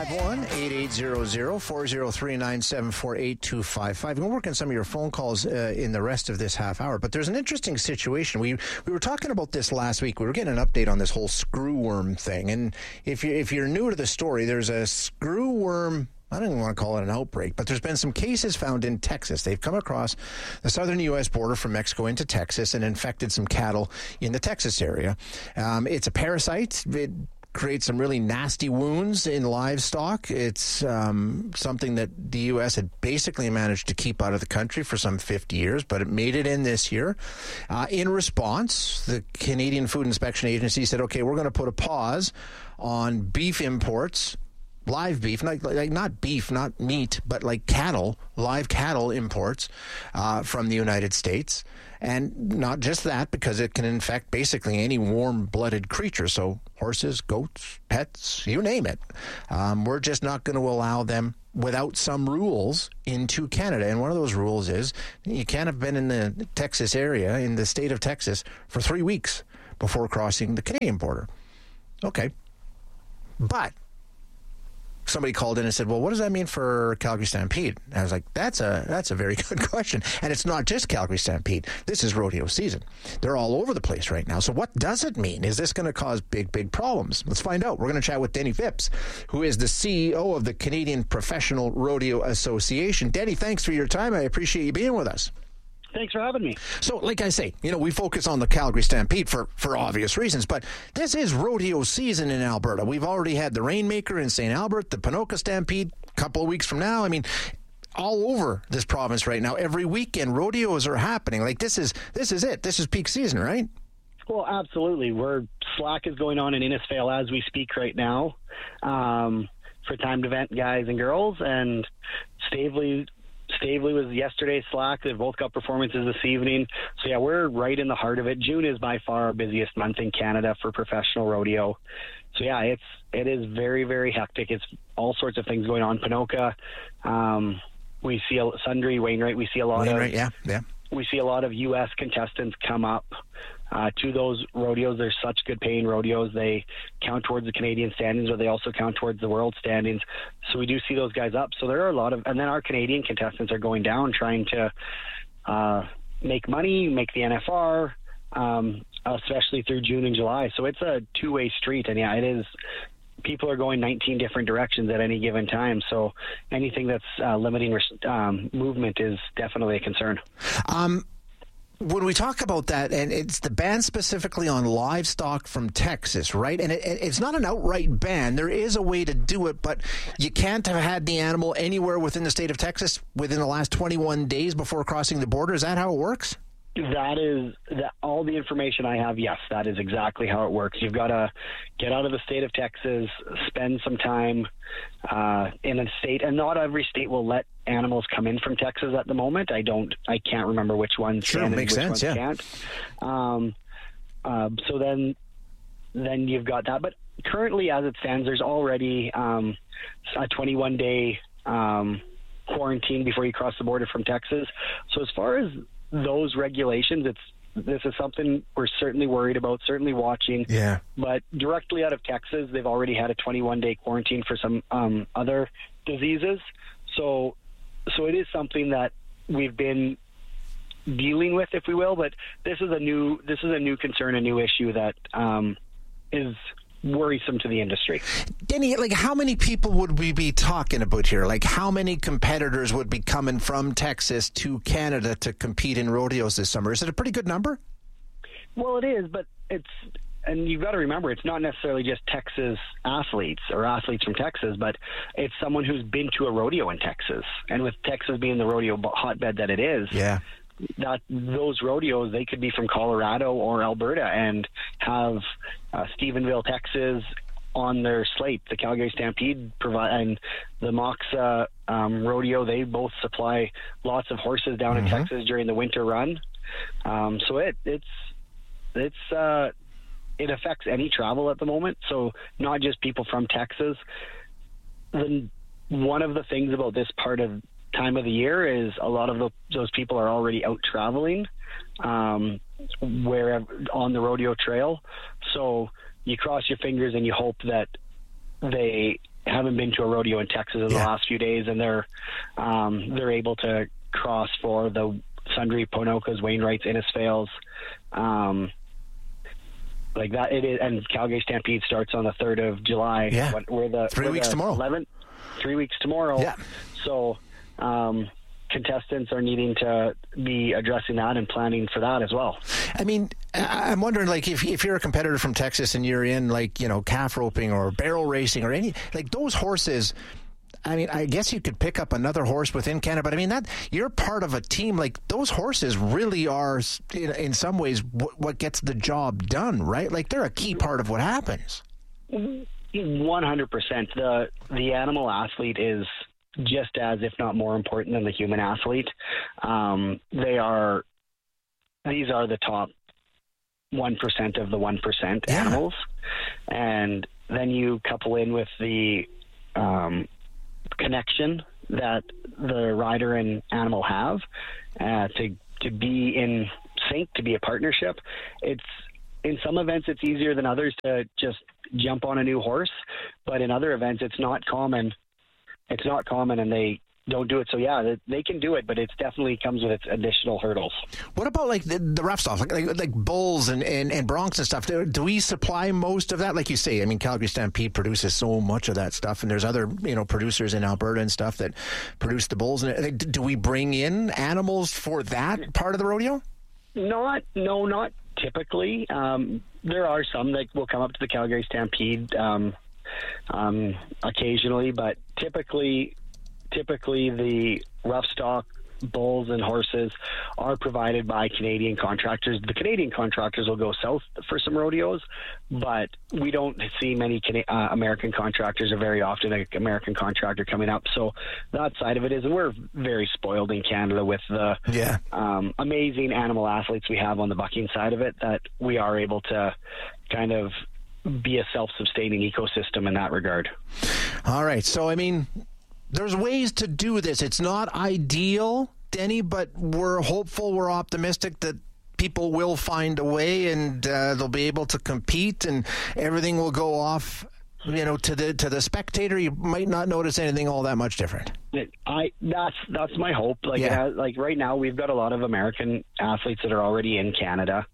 551-8800-403-9748-255. We'll work on some of your phone calls in the rest of this half hour. But there's an interesting situation. We were talking about this last week. We were getting an update on this whole screwworm thing. And if you're new to the story, there's a screwworm, I don't even want to call it an outbreak, but there's been some cases found in Texas. They've come across the southern U.S. border from Mexico into Texas and infected some cattle in the Texas area. It's a parasite. It creates some really nasty wounds in livestock. It's something that the U.S. had basically managed to keep out of the country for some 50 years, but it made it in this year. In response, the Canadian Food Inspection Agency said, okay, we're going to put a pause on beef imports, live beef, like not beef, not meat, but like cattle, live cattle imports from the United States. And not just that, because it can infect basically any warm-blooded creature. So horses, goats, pets, you name it. We're just not going to allow them without some rules into Canada. And one of those rules is you can't have been in the Texas area, in the state of Texas, for 3 weeks before crossing the Canadian border. Okay. But somebody called in and said, well, what does that mean for Calgary Stampede? And I was like, that's a very good question. And it's not just Calgary Stampede. This is rodeo season. They're all over the place right now. So what does it mean? Is this going to cause big problems? Let's find out. We're going to chat with Denny Phipps, who is the CEO of the Canadian Professional Rodeo Association. Denny, thanks for your time. I appreciate you being with us. Thanks for having me. So, like I say, we focus on the Calgary Stampede for obvious reasons, but this is rodeo season in Alberta. We've already had the Rainmaker in St. Albert, the Ponoka Stampede a couple of weeks from now. I mean, all over this province right now, every weekend, rodeos are happening. Like, this is it. This is peak season, right? Well, absolutely. Slack is going on in Innisfail as we speak right now for timed event guys and girls, and Stavely was yesterday's Slack. They've both got performances this evening. So, yeah, we're right in the heart of it. June is by far our busiest month in Canada for professional rodeo. So, yeah, it is very, very hectic. It's all sorts of things going on. Ponoka, we see Sundre, Wainwright. We see a lot We see a lot of U.S. contestants come up to those rodeos. They're such good paying rodeos. They count towards the Canadian standings, or they also count towards the world standings. So we do see those guys up. So there are a lot of, and then our Canadian contestants are going down trying to make money, make the NFR, especially through June and July. So it's a two-way street. And yeah, it is. People are going 19 different directions at any given time. So anything that's limiting movement is definitely a concern. When we talk about that, and it's the ban specifically on livestock from Texas, right? And it's not an outright ban. There is a way to do it, but you can't have had the animal anywhere within the state of Texas within the last 21 days before crossing the border. Is that how it works? All the information I have, yes, that is exactly how it works. You've got to get out of the state of Texas, spend some time in a state, and not every state will let animals come in from Texas at the moment. I can't remember which ones can and which ones can't. So then you've got that. But currently, as it stands, there's already a 21-day quarantine before you cross the border from Texas. So as far as those regulations, this is something we're certainly worried about, certainly watching. Yeah. But directly out of Texas, they've already had a 21-day quarantine for some other diseases. So it is something that we've been dealing with, if we will. But this is a new concern, a new issue that is worrisome to the industry. Denny, like, how many people would we be talking about here? Like, how many competitors would be coming from Texas to Canada to compete in rodeos this summer? Is it a pretty good number? Well, it is, but and you've got to remember, it's not necessarily just Texas athletes or athletes from Texas, but it's someone who's been to a rodeo in Texas. And with Texas being the rodeo hotbed that it is, yeah, that those rodeos, they could be from Colorado or Alberta and have Stephenville, Texas on their slate. The Calgary Stampede and the Moxa rodeo, they both supply lots of horses down in Texas during the winter run. So it affects any travel at the moment. So not just people from Texas. One of the things about this part of time of the year is a lot of those people are already out traveling wherever on the rodeo trail. So you cross your fingers and you hope that they haven't been to a rodeo in Texas in the last few days, and they're able to cross for the Sundre, Ponokas, Wainwrights, Innisfails, like that. It is, and Calgary Stampede starts on the 3rd of July. Yeah, we're 3 weeks tomorrow. 11th, 3 weeks tomorrow. Yeah. So contestants are needing to be addressing that and planning for that as well. I mean, I'm wondering, like, if you're a competitor from Texas and you're in, like, you know, calf roping or barrel racing or any, like, those horses, I mean, I guess you could pick up another horse within Canada, but I mean, that you're part of a team. Like, those horses really are, in some ways, what gets the job done, right? Like, they're a key part of what happens. 100%. The animal athlete is just as, if not more important than the human athlete. These are the top 1% of the 1% animals. And then you couple in with the connection that the rider and animal have to be in sync, to be a partnership. It's, in some events it's easier than others to just jump on a new horse, but in other events it's not common. It's not common, and they don't do it. So yeah, they can do it, but it definitely comes with its additional hurdles. What about like the rough stuff, like bulls and broncs and stuff? Do we supply most of that? Like you say, I mean, Calgary Stampede produces so much of that stuff, and there's other, you know, producers in Alberta and stuff that produce the bulls. And do we bring in animals for that part of the rodeo? Not typically. There are some that will come up to the Calgary Stampede occasionally, but typically the rough stock bulls and horses are provided by Canadian contractors. The Canadian contractors will go south for some rodeos, but we don't see many American contractors, or very often an American contractor coming up. So that side of it is, and we're very spoiled in Canada with the amazing animal athletes we have on the bucking side of it, that we are able to kind of be a self-sustaining ecosystem in that regard. All right. So, I mean, there's ways to do this. It's not ideal, Denny, but we're hopeful, we're optimistic that people will find a way, and they'll be able to compete, and everything will go off, you know, to the spectator. You might not notice anything all that much different. That's my hope. Like right now, we've got a lot of American athletes that are already in Canada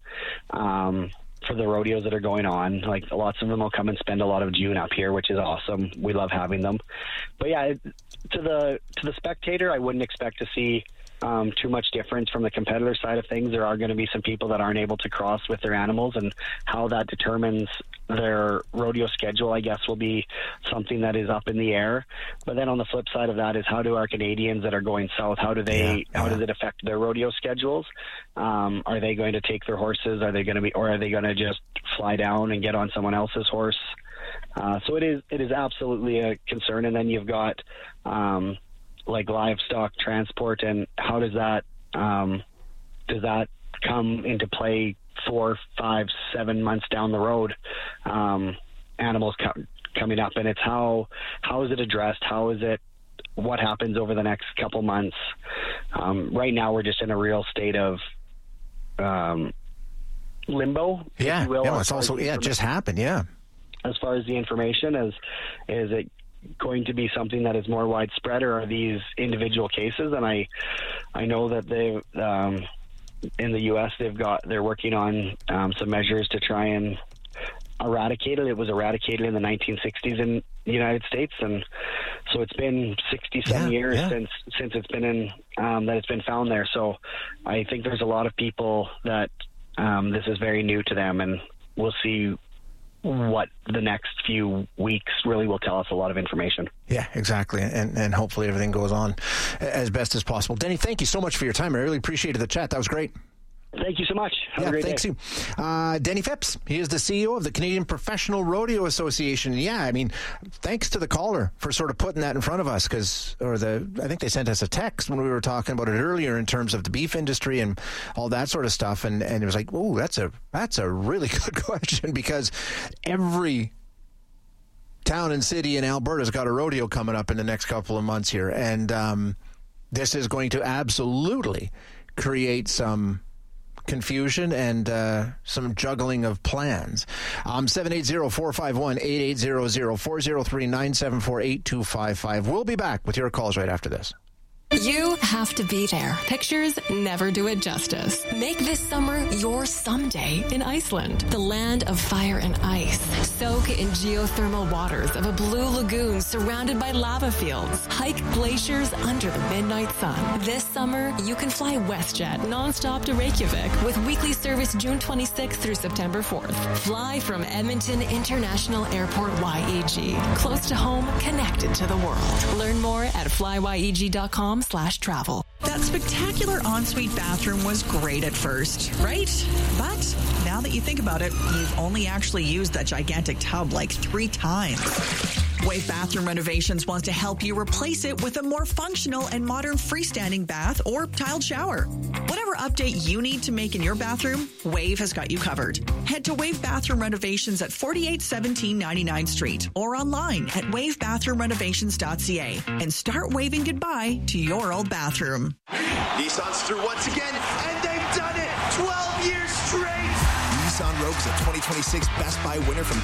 for the rodeos that are going on. Like, lots of them will come and spend a lot of June up here, which is awesome. We love having them. But yeah, to the spectator, I wouldn't expect to see too much difference. From the competitor side of things, there are going to be some people that aren't able to cross with their animals, and how that determines their rodeo schedule, I guess, will be something that is up in the air. But then on the flip side of that is, how do our Canadians that are going south, how does it affect their rodeo schedules? Are they going to take their horses? Are they going to just fly down and get on someone else's horse? So it is absolutely a concern. And then you've got like livestock transport, and how does that come into play 4, 5, 7 months down the road? Animals coming up, and it's how is it addressed? What happens over the next couple months? Right now, we're just in a real state of limbo. Yeah, if you will, it's also it just happened. Yeah, as far as the information, is it going to be something that is more widespread, or are these individual cases? And I know that they've in the U.S. they're working on some measures to try and eradicate it. It was eradicated in the 1960s in the United States, and so it's been 67 years since it's been in that it's been found there. So I think there's a lot of people that this is very new to them, and we'll see what the next few weeks really will tell us a lot of information. Yeah, exactly. And hopefully everything goes on as best as possible. Denny, thank you so much for your time. I really appreciated the chat. That was great. Thank you so much. Have a great thanks day. You. Denny Phipps, he is the CEO of the Canadian Professional Rodeo Association. Yeah, I mean, thanks to the caller for sort of putting that in front of us, I think they sent us a text when we were talking about it earlier in terms of the beef industry and all that sort of stuff, and it was like, oh, that's a really good question, because every town and city in Alberta's got a rodeo coming up in the next couple of months here, and this is going to absolutely create some confusion and some juggling of plans. 780-451-8800, 403-974-8255. We'll be back with your calls right after this. You have to be there. Pictures never do it justice. Make this summer your someday in Iceland, the land of fire and ice. Soak in geothermal waters of a blue lagoon surrounded by lava fields. Hike glaciers under the midnight sun. This summer, you can fly WestJet nonstop to Reykjavik with weekly service June 26th through September 4th. Fly from Edmonton International Airport YEG. Close to home, connected to the world. Learn more at flyyeg.com/travel. That spectacular ensuite bathroom was great at first, right? But now that you think about it, you've only actually used that gigantic tub like 3 times. Wave Bathroom Renovations wants to help you replace it with a more functional and modern freestanding bath or tiled shower. Whatever update you need to make in your bathroom, Wave has got you covered. Head to Wave Bathroom Renovations at 4817 99th Street or online at wavebathroomrenovations.ca and start waving goodbye to your old bathroom. Nissan's through once again, and they've done it! 12 years straight! Nissan Rogue is a 2026 Best Buy winner from